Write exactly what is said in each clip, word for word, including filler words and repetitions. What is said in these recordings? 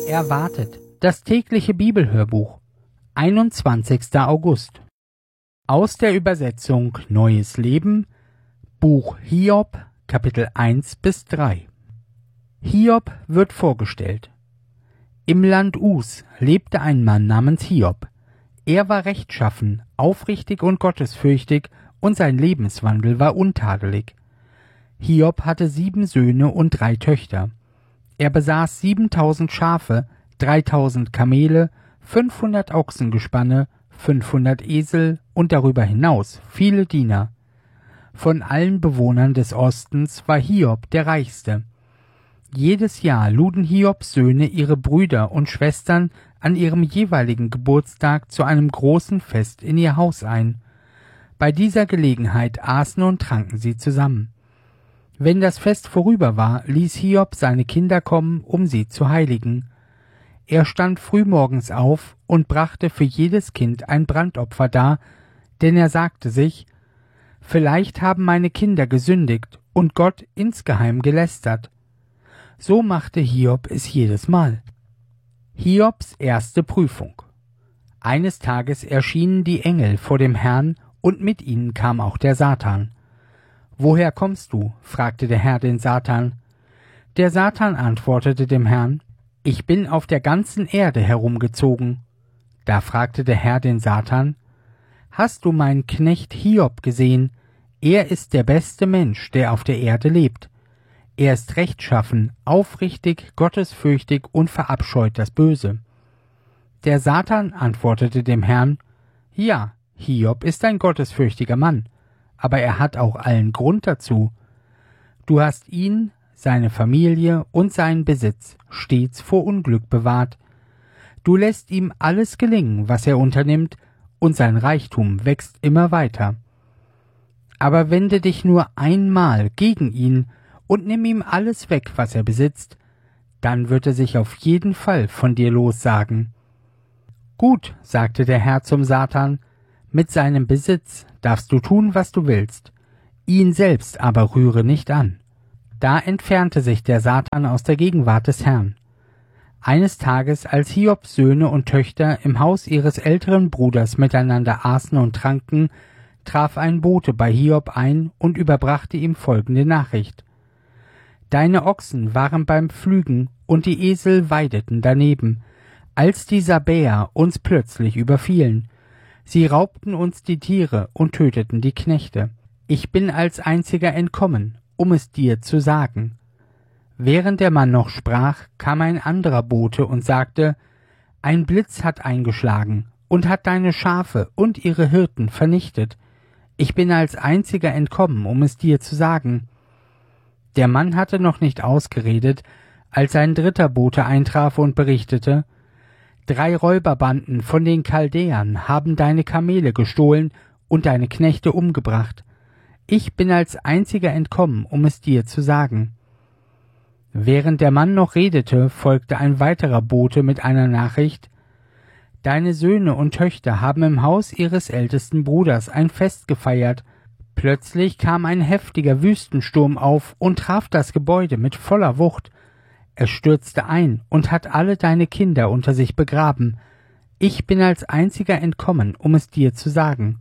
Erwartet, das tägliche Bibelhörbuch, einundzwanzigster August. Aus der Übersetzung Neues Leben, Buch Hiob, Kapitel eins bis drei. Hiob wird vorgestellt. Im Land Us lebte ein Mann namens Hiob. Er war rechtschaffen, aufrichtig und gottesfürchtig, und sein Lebenswandel war untadelig. Hiob hatte sieben Söhne und drei Töchter. Er besaß siebentausend Schafe, dreitausend Kamele, fünfhundert Ochsengespanne, fünfhundert Esel und darüber hinaus viele Diener. Von allen Bewohnern des Ostens war Hiob der reichste. Jedes Jahr luden Hiobs Söhne ihre Brüder und Schwestern an ihrem jeweiligen Geburtstag zu einem großen Fest in ihr Haus ein. Bei dieser Gelegenheit aßen und tranken sie zusammen. Wenn das Fest vorüber war, ließ Hiob seine Kinder kommen, um sie zu heiligen. Er stand frühmorgens auf und brachte für jedes Kind ein Brandopfer dar, denn er sagte sich, vielleicht haben meine Kinder gesündigt und Gott insgeheim gelästert. So machte Hiob es jedes Mal. Hiobs erste Prüfung. Eines Tages erschienen die Engel vor dem Herrn, und mit ihnen kam auch der Satan. »Woher kommst du?« fragte der Herr den Satan. Der Satan antwortete dem Herrn, »Ich bin auf der ganzen Erde herumgezogen.« Da fragte der Herr den Satan, »Hast du meinen Knecht Hiob gesehen? Er ist der beste Mensch, der auf der Erde lebt. Er ist rechtschaffen, aufrichtig, gottesfürchtig und verabscheut das Böse.« Der Satan antwortete dem Herrn, »Ja, Hiob ist ein gottesfürchtiger Mann, aber er hat auch allen Grund dazu. Du hast ihn, seine Familie und seinen Besitz stets vor Unglück bewahrt. Du lässt ihm alles gelingen, was er unternimmt, und sein Reichtum wächst immer weiter. Aber wende dich nur einmal gegen ihn und nimm ihm alles weg, was er besitzt, dann wird er sich auf jeden Fall von dir lossagen.« »Gut«, sagte der Herr zum Satan, »mit seinem Besitz darfst du tun, was du willst, ihn selbst aber rühre nicht an.« Da entfernte sich der Satan aus der Gegenwart des Herrn. Eines Tages, als Hiobs Söhne und Töchter im Haus ihres älteren Bruders miteinander aßen und tranken, traf ein Bote bei Hiob ein und überbrachte ihm folgende Nachricht. »Deine Ochsen waren beim Pflügen und die Esel weideten daneben, als die Sabäer uns plötzlich überfielen. Sie raubten uns die Tiere und töteten die Knechte. Ich bin als einziger entkommen, um es dir zu sagen.« Während der Mann noch sprach, kam ein anderer Bote und sagte, »Ein Blitz hat eingeschlagen und hat deine Schafe und ihre Hirten vernichtet. Ich bin als einziger entkommen, um es dir zu sagen.« Der Mann hatte noch nicht ausgeredet, als ein dritter Bote eintraf und berichtete, »Drei Räuberbanden von den Chaldäern haben deine Kamele gestohlen und deine Knechte umgebracht. Ich bin als einziger entkommen, um es dir zu sagen.« Während der Mann noch redete, folgte ein weiterer Bote mit einer Nachricht, »Deine Söhne und Töchter haben im Haus ihres ältesten Bruders ein Fest gefeiert. Plötzlich kam ein heftiger Wüstensturm auf und traf das Gebäude mit voller Wucht. Es stürzte ein und hat alle deine Kinder unter sich begraben. Ich bin als einziger entkommen, um es dir zu sagen.«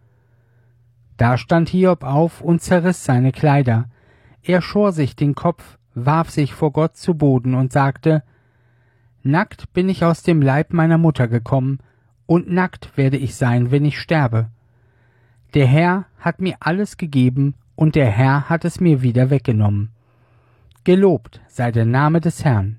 Da stand Hiob auf und zerriss seine Kleider. Er schor sich den Kopf, warf sich vor Gott zu Boden und sagte, »Nackt bin ich aus dem Leib meiner Mutter gekommen, und nackt werde ich sein, wenn ich sterbe. Der Herr hat mir alles gegeben, und der Herr hat es mir wieder weggenommen. Gelobt sei der Name des Herrn.«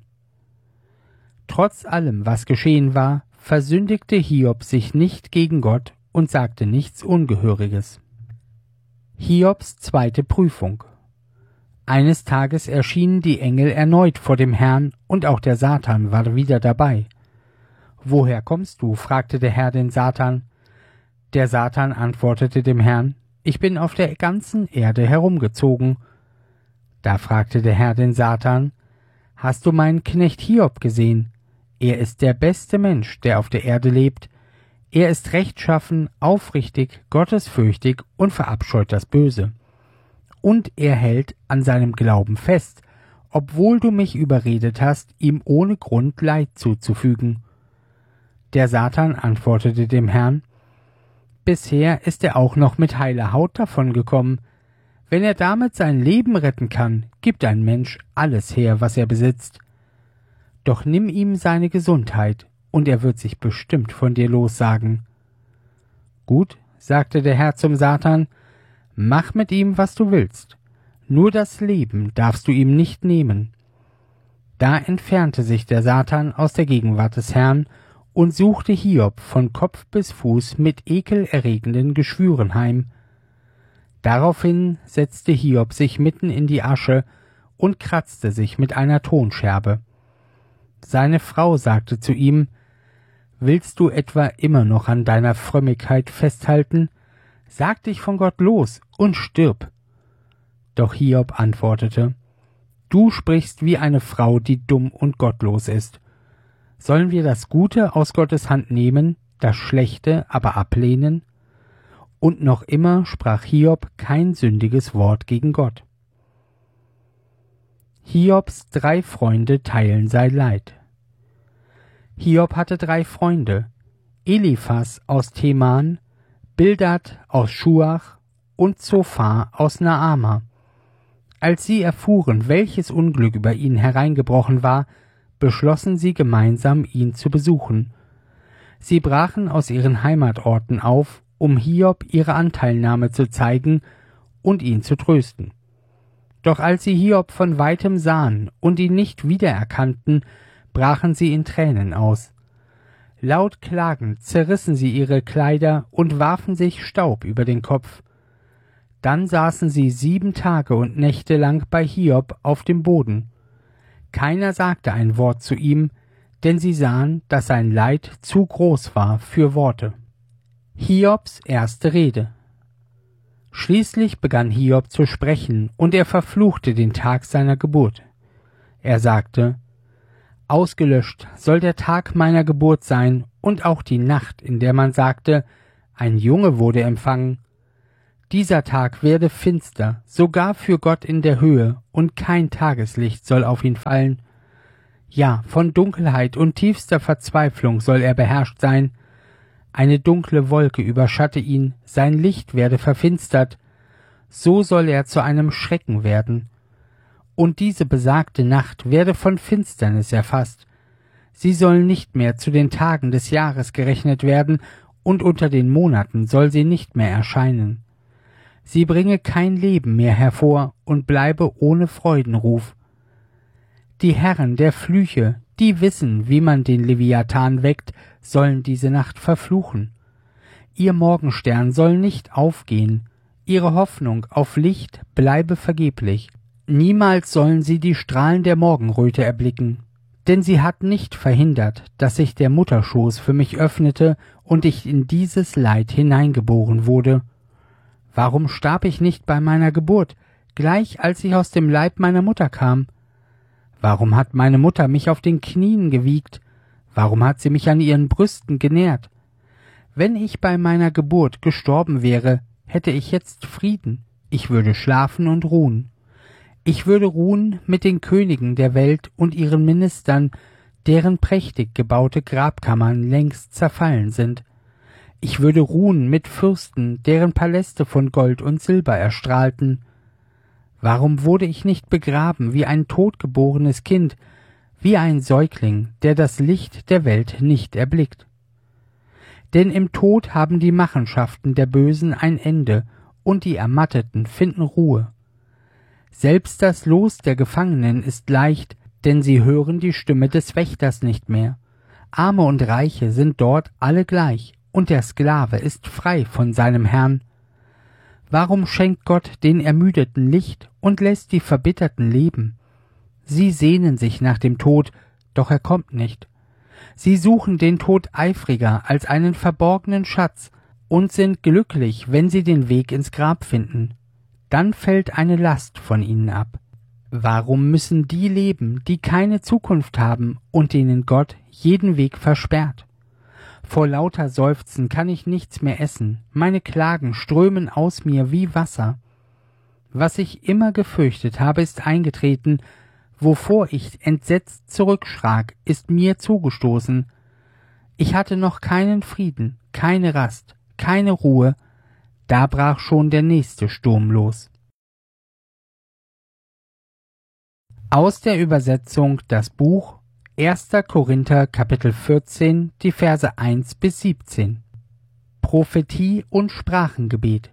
Trotz allem, was geschehen war, versündigte Hiob sich nicht gegen Gott und sagte nichts Ungehöriges. Hiobs zweite Prüfung. Eines Tages erschienen die Engel erneut vor dem Herrn, und auch der Satan war wieder dabei. »Woher kommst du?« fragte der Herr den Satan. Der Satan antwortete dem Herrn, »Ich bin auf der ganzen Erde herumgezogen.« Da fragte der Herr den Satan, »Hast du meinen Knecht Hiob gesehen? Er ist der beste Mensch, der auf der Erde lebt. Er ist rechtschaffen, aufrichtig, gottesfürchtig und verabscheut das Böse. Und er hält an seinem Glauben fest, obwohl du mich überredet hast, ihm ohne Grund Leid zuzufügen. Der Satan antwortete dem Herrn: Bisher ist er auch noch mit heiler Haut davongekommen. Wenn er damit sein Leben retten kann, gibt ein Mensch alles her, was er besitzt. Doch nimm ihm seine Gesundheit, und er wird sich bestimmt von dir lossagen. Gut, sagte der Herr zum Satan, mach mit ihm, was du willst. Nur das Leben darfst du ihm nicht nehmen. Da entfernte sich der Satan aus der Gegenwart des Herrn und suchte Hiob von Kopf bis Fuß mit ekelerregenden Geschwüren heim. Daraufhin setzte Hiob sich mitten in die Asche und kratzte sich mit einer Tonscherbe. Seine Frau sagte zu ihm: Willst du etwa immer noch an deiner Frömmigkeit festhalten? Sag dich von Gott los und stirb. Doch Hiob antwortete: Du sprichst wie eine Frau, die dumm und gottlos ist. Sollen wir das Gute aus Gottes Hand nehmen, das Schlechte aber ablehnen? Und noch immer sprach Hiob kein sündiges Wort gegen Gott. Hiobs drei Freunde teilen sein Leid. Hiob hatte drei Freunde: Eliphas aus Teman, Bildad aus Schuach und Zophar aus Naama. Als sie erfuhren, welches Unglück über ihn hereingebrochen war, beschlossen sie gemeinsam, ihn zu besuchen. Sie brachen aus ihren Heimatorten auf, um Hiob ihre Anteilnahme zu zeigen und ihn zu trösten. Doch als sie Hiob von weitem sahen und ihn nicht wiedererkannten, brachen sie in Tränen aus. Laut klagend zerrissen sie ihre Kleider und warfen sich Staub über den Kopf. Dann saßen sie sieben Tage und Nächte lang bei Hiob auf dem Boden. Keiner sagte ein Wort zu ihm, denn sie sahen, dass sein Leid zu groß war für Worte. Hiobs erste Rede. Schließlich begann Hiob zu sprechen, und er verfluchte den Tag seiner Geburt. Er sagte: Ausgelöscht soll der Tag meiner Geburt sein und auch die Nacht, in der man sagte, ein Junge wurde empfangen. Dieser Tag werde finster, sogar für Gott in der Höhe, und kein Tageslicht soll auf ihn fallen. Ja, von Dunkelheit und tiefster Verzweiflung soll er beherrscht sein. Eine dunkle Wolke überschatte ihn, sein Licht werde verfinstert. So soll er zu einem Schrecken werden. Und diese besagte Nacht werde von Finsternis erfasst. Sie soll nicht mehr zu den Tagen des Jahres gerechnet werden, und unter den Monaten soll sie nicht mehr erscheinen. Sie bringe kein Leben mehr hervor und bleibe ohne Freudenruf. Die Herren der Flüche, die wissen, wie man den Leviathan weckt, sollen diese Nacht verfluchen. Ihr Morgenstern soll nicht aufgehen, ihre Hoffnung auf Licht bleibe vergeblich. Niemals sollen sie die Strahlen der Morgenröte erblicken, denn sie hat nicht verhindert, dass sich der Mutterschoß für mich öffnete und ich in dieses Leid hineingeboren wurde. Warum starb ich nicht bei meiner Geburt, gleich als ich aus dem Leib meiner Mutter kam? Warum hat meine Mutter mich auf den Knien gewiegt? Warum hat sie mich an ihren Brüsten genährt? Wenn ich bei meiner Geburt gestorben wäre, hätte ich jetzt Frieden. Ich würde schlafen und ruhen. Ich würde ruhen mit den Königen der Welt und ihren Ministern, deren prächtig gebaute Grabkammern längst zerfallen sind. Ich würde ruhen mit Fürsten, deren Paläste von Gold und Silber erstrahlten. Warum wurde ich nicht begraben wie ein totgeborenes Kind, wie ein Säugling, der das Licht der Welt nicht erblickt? Denn im Tod haben die Machenschaften der Bösen ein Ende, und die Ermatteten finden Ruhe. Selbst das Los der Gefangenen ist leicht, denn sie hören die Stimme des Wächters nicht mehr. Arme und Reiche sind dort alle gleich, und der Sklave ist frei von seinem Herrn. Warum schenkt Gott den Ermüdeten Licht und lässt die Verbitterten leben? Sie sehnen sich nach dem Tod, doch er kommt nicht. Sie suchen den Tod eifriger als einen verborgenen Schatz und sind glücklich, wenn sie den Weg ins Grab finden. Dann fällt eine Last von ihnen ab. Warum müssen die leben, die keine Zukunft haben und denen Gott jeden Weg versperrt? Vor lauter Seufzen kann ich nichts mehr essen, meine Klagen strömen aus mir wie Wasser. Was ich immer gefürchtet habe, ist eingetreten, wovor ich entsetzt zurückschrak, ist mir zugestoßen. Ich hatte noch keinen Frieden, keine Rast, keine Ruhe, da brach schon der nächste Sturm los. Aus der Übersetzung das Buch erster Korinther Kapitel vierzehn, die Verse eins bis siebzehn. Prophetie und Sprachengebet.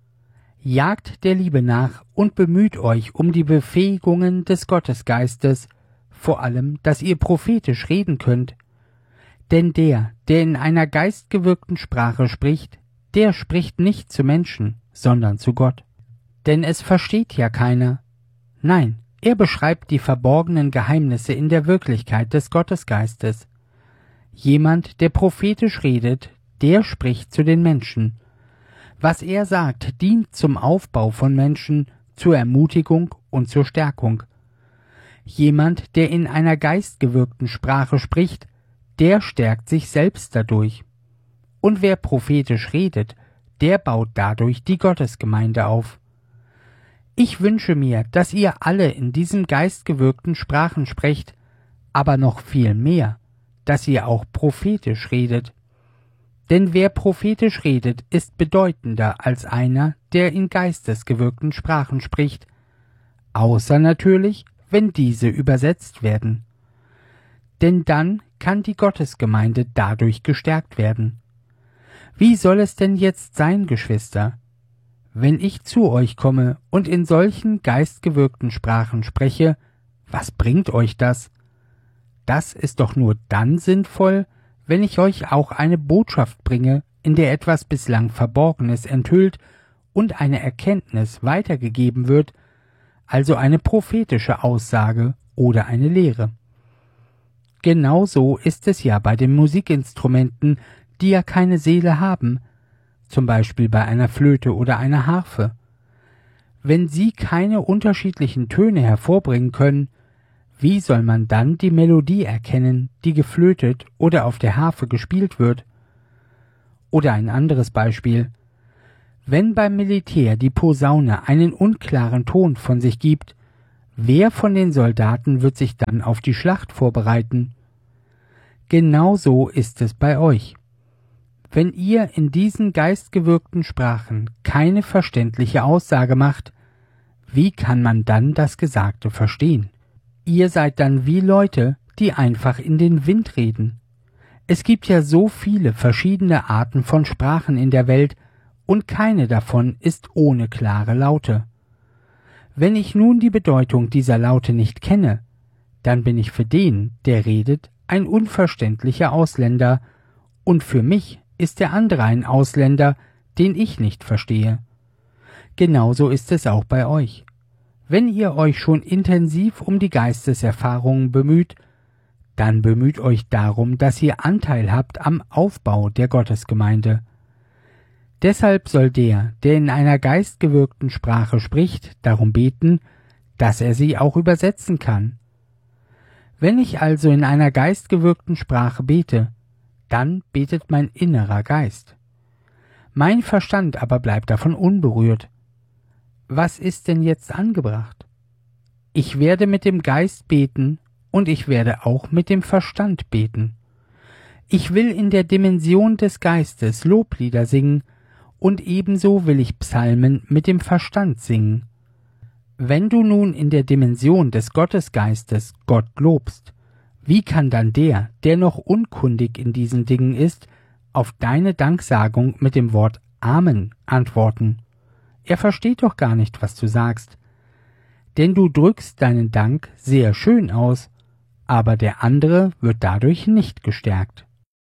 Jagt der Liebe nach und bemüht euch um die Befähigungen des Gottesgeistes, vor allem, dass ihr prophetisch reden könnt. Denn der, der in einer geistgewirkten Sprache spricht, der spricht nicht zu Menschen, sondern zu Gott. Denn es versteht ja keiner. Nein, er beschreibt die verborgenen Geheimnisse in der Wirklichkeit des Gottesgeistes. Jemand, der prophetisch redet, der spricht zu den Menschen. Was er sagt, dient zum Aufbau von Menschen, zur Ermutigung und zur Stärkung. Jemand, der in einer geistgewirkten Sprache spricht, der stärkt sich selbst dadurch. Und wer prophetisch redet, der baut dadurch die Gottesgemeinde auf. Ich wünsche mir, dass ihr alle in diesen geistgewirkten Sprachen sprecht, aber noch viel mehr, dass ihr auch prophetisch redet. Denn wer prophetisch redet, ist bedeutender als einer, der in geistesgewirkten Sprachen spricht, außer natürlich, wenn diese übersetzt werden. Denn dann kann die Gottesgemeinde dadurch gestärkt werden. Wie soll es denn jetzt sein, Geschwister? Wenn ich zu euch komme und in solchen geistgewirkten Sprachen spreche, was bringt euch das? Das ist doch nur dann sinnvoll, wenn ich euch auch eine Botschaft bringe, in der etwas bislang Verborgenes enthüllt und eine Erkenntnis weitergegeben wird, also eine prophetische Aussage oder eine Lehre. Genauso ist es ja bei den Musikinstrumenten, die ja keine Seele haben, zum Beispiel bei einer Flöte oder einer Harfe. Wenn sie keine unterschiedlichen Töne hervorbringen können, wie soll man dann die Melodie erkennen, die geflötet oder auf der Harfe gespielt wird? Oder ein anderes Beispiel. Wenn beim Militär die Posaune einen unklaren Ton von sich gibt, wer von den Soldaten wird sich dann auf die Schlacht vorbereiten? Genauso ist es bei euch. Wenn ihr in diesen geistgewirkten Sprachen keine verständliche Aussage macht, wie kann man dann das Gesagte verstehen? Ihr seid dann wie Leute, die einfach in den Wind reden. Es gibt ja so viele verschiedene Arten von Sprachen in der Welt, und keine davon ist ohne klare Laute. Wenn ich nun die Bedeutung dieser Laute nicht kenne, dann bin ich für den, der redet, ein unverständlicher Ausländer, und für mich ist der andere ein Ausländer, den ich nicht verstehe. Genauso ist es auch bei euch. Wenn ihr euch schon intensiv um die Geisteserfahrungen bemüht, dann bemüht euch darum, dass ihr Anteil habt am Aufbau der Gottesgemeinde. Deshalb soll der, der in einer geistgewirkten Sprache spricht, darum beten, dass er sie auch übersetzen kann. Wenn ich also in einer geistgewirkten Sprache bete, dann betet mein innerer Geist. Mein Verstand aber bleibt davon unberührt. Was ist denn jetzt angebracht? Ich werde mit dem Geist beten und ich werde auch mit dem Verstand beten. Ich will in der Dimension des Geistes Loblieder singen und ebenso will ich Psalmen mit dem Verstand singen. Wenn du nun in der Dimension des Gottesgeistes Gott lobst, wie kann dann der, der noch unkundig in diesen Dingen ist, auf deine Danksagung mit dem Wort Amen antworten? Er versteht doch gar nicht, was du sagst. Denn du drückst deinen Dank sehr schön aus, aber der andere wird dadurch nicht gestärkt.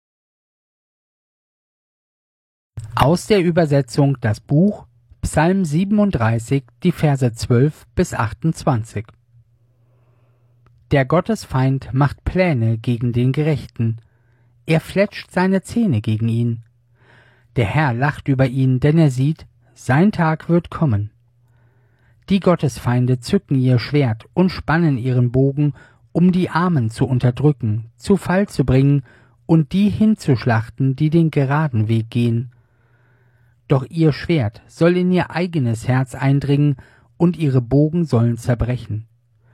Aus der Übersetzung das Buch Psalm siebenunddreißig, die Verse zwölf bis achtundzwanzig. Der Gottesfeind macht Pläne gegen den Gerechten. Er fletscht seine Zähne gegen ihn. Der Herr lacht über ihn, denn er sieht, sein Tag wird kommen. Die Gottesfeinde zücken ihr Schwert und spannen ihren Bogen, um die Armen zu unterdrücken, zu Fall zu bringen und die hinzuschlachten, die den geraden Weg gehen. Doch ihr Schwert soll in ihr eigenes Herz eindringen und ihre Bogen sollen zerbrechen.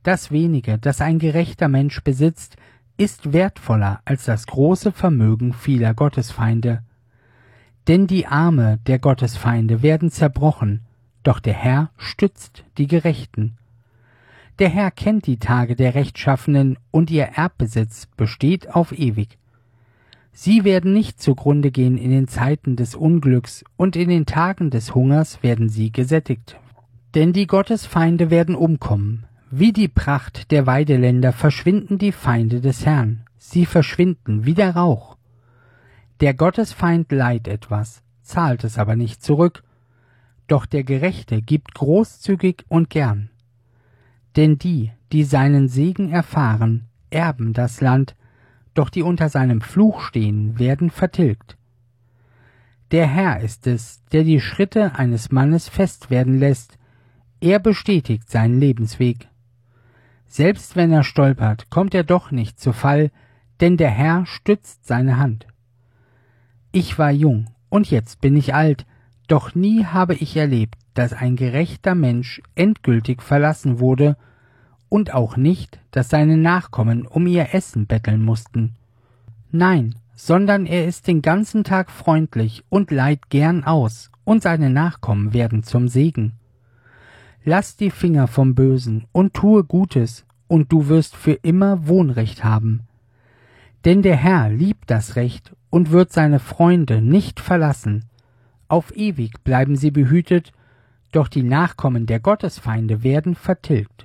Das wenige, das ein gerechter Mensch besitzt, ist wertvoller als das große Vermögen vieler Gottesfeinde. Denn die Arme der Gottesfeinde werden zerbrochen, doch der Herr stützt die Gerechten. Der Herr kennt die Tage der Rechtschaffenen, und ihr Erbbesitz besteht auf ewig. Sie werden nicht zugrunde gehen in den Zeiten des Unglücks, und in den Tagen des Hungers werden sie gesättigt. Denn die Gottesfeinde werden umkommen. Wie die Pracht der Weideländer verschwinden die Feinde des Herrn. Sie verschwinden wie der Rauch. Der Gottesfeind leiht etwas, zahlt es aber nicht zurück. Doch der Gerechte gibt großzügig und gern. Denn die, die seinen Segen erfahren, erben das Land, doch die unter seinem Fluch stehen, werden vertilgt. Der Herr ist es, der die Schritte eines Mannes fest werden lässt. Er bestätigt seinen Lebensweg. Selbst wenn er stolpert, kommt er doch nicht zu Fall, denn der Herr stützt seine Hand. Ich war jung, und jetzt bin ich alt, doch nie habe ich erlebt, dass ein gerechter Mensch endgültig verlassen wurde, und auch nicht, dass seine Nachkommen um ihr Essen betteln mussten. Nein, sondern er ist den ganzen Tag freundlich und leiht gern aus, und seine Nachkommen werden zum Segen. Lass die Finger vom Bösen und tue Gutes, und du wirst für immer Wohnrecht haben. Denn der Herr liebt das Recht und wird seine Freunde nicht verlassen. Auf ewig bleiben sie behütet, doch die Nachkommen der Gottesfeinde werden vertilgt.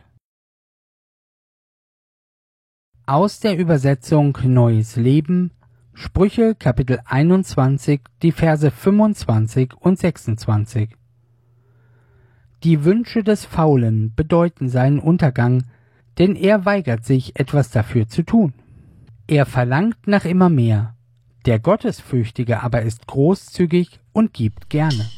Aus der Übersetzung Neues Leben, Sprüche Kapitel einundzwanzig, die Verse fünfundzwanzig und sechsundzwanzig. Die Wünsche des Faulen bedeuten seinen Untergang, denn er weigert sich, etwas dafür zu tun. Er verlangt nach immer mehr. Der Gottesfürchtige aber ist großzügig und gibt gerne.